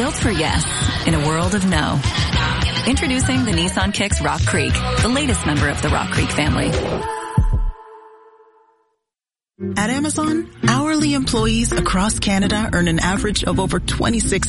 Built for yes in a world of no. Introducing the Nissan Kicks Rock Creek, the latest member of the Rock Creek family. At Amazon, hourly employees across Canada earn an average of over $26